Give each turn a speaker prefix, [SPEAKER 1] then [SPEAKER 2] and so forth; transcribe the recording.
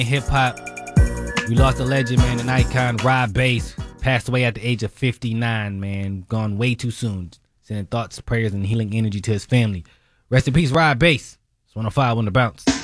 [SPEAKER 1] Hip hop. We lost a legend, man, an icon, Rod Bass. Passed away at the age of 59, man. Gone way too soon. Sending thoughts, prayers, and healing energy to his family. Rest in peace, Rod Bass. It's 105 on the bounce.